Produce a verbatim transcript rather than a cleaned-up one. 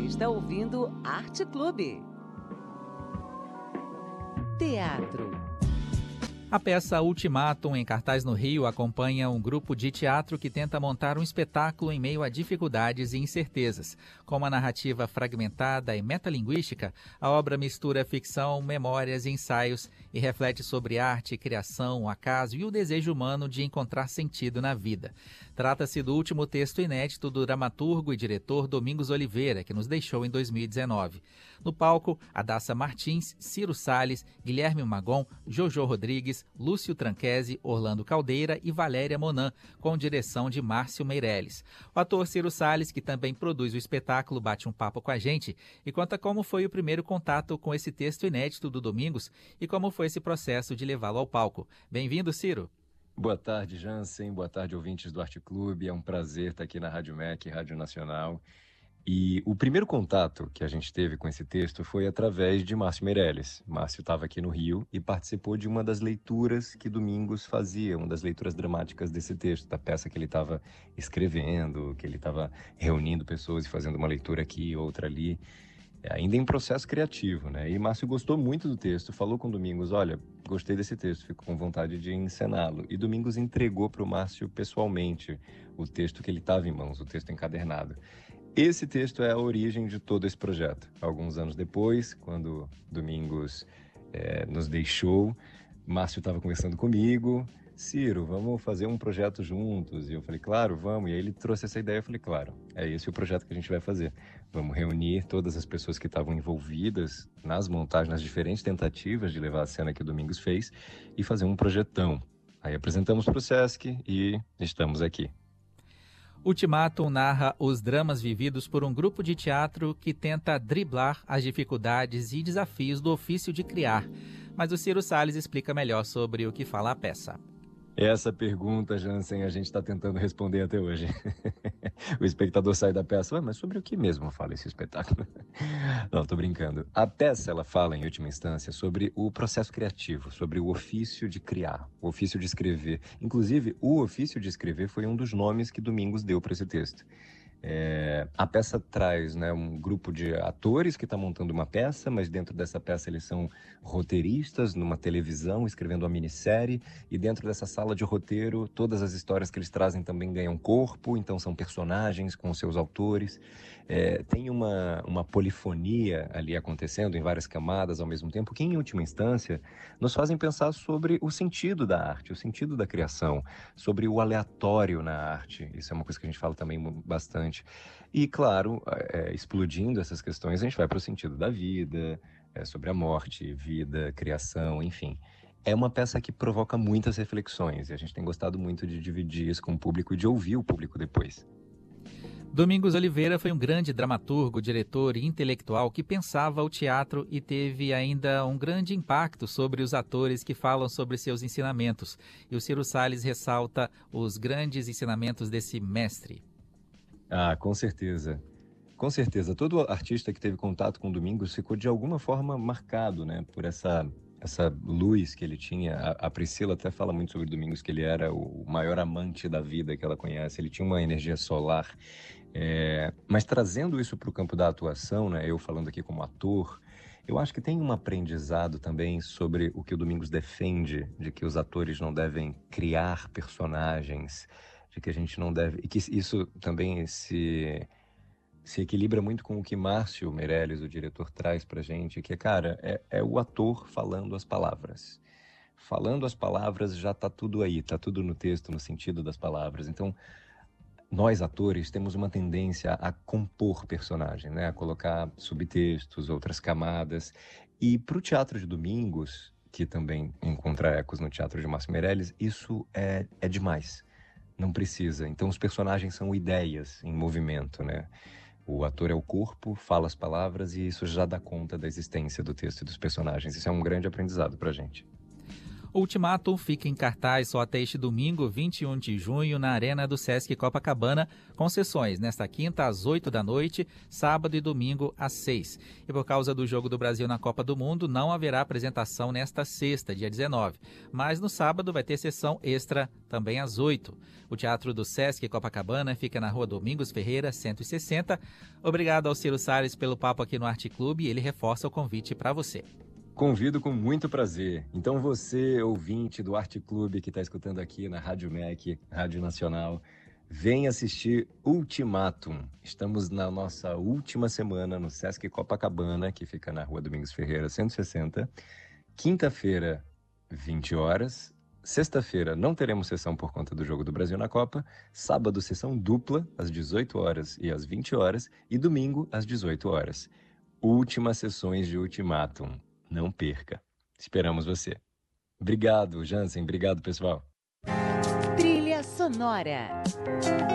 está ouvindo Arte Clube. Teatro. A peça Ultimátum, em cartaz no Rio, acompanha um grupo de teatro que tenta montar um espetáculo em meio a dificuldades e incertezas. Com uma narrativa fragmentada e metalinguística, a obra mistura ficção, memórias e ensaios e reflete sobre arte, criação, o acaso e o desejo humano de encontrar sentido na vida. Trata-se do último texto inédito do dramaturgo e diretor Domingos Oliveira, que nos deixou em dois mil e dezenove. No palco, Adassa Martins, Ciro Salles, Guilherme Magon, Jojo Rodrigues, Lúcio Tranquese, Orlando Caldeira e Valéria Monan, com direção de Márcio Meirelles. O ator Ciro Salles, que também produz o espetáculo, bate um papo com a gente e conta como foi o primeiro contato com esse texto inédito do Domingos e como foi esse processo de levá-lo ao palco. Bem-vindo, Ciro. Boa tarde, Jansen. Boa tarde, ouvintes do Arte Clube. É um prazer estar aqui na Rádio M E C, Rádio Nacional. E o primeiro contato que a gente teve com esse texto foi através de Márcio Meirelles. Márcio estava aqui no Rio e participou de uma das leituras que Domingos fazia, uma das leituras dramáticas desse texto, da peça que ele estava escrevendo, que ele estava reunindo pessoas e fazendo uma leitura aqui, outra ali, ainda em processo criativo, né? E Márcio gostou muito do texto, falou com Domingos, olha, gostei desse texto, fico com vontade de encená-lo. E Domingos entregou para o Márcio pessoalmente o texto que ele estava em mãos, o texto encadernado. Esse texto é a origem de todo esse projeto. Alguns anos depois, quando Domingos é, nos deixou, Márcio estava conversando comigo, Ciro, vamos fazer um projeto juntos? E eu falei, claro, vamos. E aí ele trouxe essa ideia, eu falei, claro, é esse o projeto que a gente vai fazer. Vamos reunir todas as pessoas que estavam envolvidas nas montagens, nas diferentes tentativas de levar a cena que o Domingos fez e fazer um projetão. Aí apresentamos para o Sesc e estamos aqui. Ultimátum narra os dramas vividos por um grupo de teatro que tenta driblar as dificuldades e desafios do ofício de criar. Mas o Ciro Salles explica melhor sobre o que fala a peça. Essa pergunta, Jansen, a gente está tentando responder até hoje. O espectador sai da peça, mas sobre o que mesmo fala esse espetáculo? Não, tô brincando. A peça, ela fala, em última instância, sobre o processo criativo, sobre o ofício de criar, o ofício de escrever. Inclusive, o ofício de escrever foi um dos nomes que Domingos deu para esse texto. É, a peça traz, né, um grupo de atores que está montando uma peça, mas dentro dessa peça eles são roteiristas numa televisão, escrevendo uma minissérie, e dentro dessa sala de roteiro, todas as histórias que eles trazem também ganham corpo, então são personagens com seus autores. É, tem uma, uma polifonia ali acontecendo em várias camadas ao mesmo tempo, que em última instância nos fazem pensar sobre o sentido da arte, o sentido da criação, sobre o aleatório na arte. Isso é uma coisa que a gente fala também bastante. E, claro, é, explodindo essas questões, a gente vai para o sentido da vida, é, sobre a morte, vida, criação, enfim. É uma peça que provoca muitas reflexões e a gente tem gostado muito de dividir isso com o público e de ouvir o público depois. Domingos Oliveira foi um grande dramaturgo, diretor e intelectual que pensava o teatro e teve ainda um grande impacto sobre os atores que falam sobre seus ensinamentos. E o Ciro Salles ressalta os grandes ensinamentos desse mestre. Ah, com certeza. Com certeza. Todo artista que teve contato com Domingos ficou de alguma forma marcado, né, por essa, essa luz que ele tinha. A, a Priscila até fala muito sobre Domingos, que ele era o maior amante da vida que ela conhece. Ele tinha uma energia solar. É, mas trazendo isso para o campo da atuação, né, eu falando aqui como ator, eu acho que tem um aprendizado também sobre o que o Domingos defende, de que os atores não devem criar personagens, de que a gente não deve... E que isso também se, se equilibra muito com o que Márcio Meirelles, o diretor, traz pra gente, que, cara, é, é o ator falando as palavras. Falando as palavras já tá tudo aí, tá tudo no texto, no sentido das palavras. Então, nós, atores, temos uma tendência a compor personagem, né? A colocar subtextos, outras camadas. E pro teatro de Domingos, que também encontra ecos no teatro de Márcio Meirelles, isso é, é demais. Não precisa. Então os personagens são ideias em movimento, né? O ator é o corpo, fala as palavras e isso já dá conta da existência do texto e dos personagens. Isso é um grande aprendizado pra gente. O Ultimatum fica em cartaz só até este domingo, vinte e um de junho, na Arena do Sesc Copacabana, com sessões nesta quinta às oito da noite, sábado e domingo às seis. E por causa do Jogo do Brasil na Copa do Mundo, não haverá apresentação nesta sexta, dia dezenove. Mas no sábado vai ter sessão extra também às oito. O Teatro do Sesc Copacabana fica na Rua Domingos Ferreira, cento e sessenta. Obrigado ao Ciro Salles pelo papo aqui no Arte Clube e ele reforça o convite para você. Convido com muito prazer. Então você, ouvinte do Arte Clube que está escutando aqui na Rádio M E C, Rádio Nacional, vem assistir Ultimatum. Estamos na nossa última semana no Sesc Copacabana, que fica na Rua Domingos Ferreira, cento e sessenta. Quinta-feira, vinte horas. Sexta-feira não teremos sessão por conta do Jogo do Brasil na Copa. Sábado, sessão dupla, às dezoito horas e às vinte horas. E domingo, às dezoito horas. Últimas sessões de Ultimatum. Não perca. Esperamos você. Obrigado, Jansen. Obrigado, pessoal. Trilha sonora.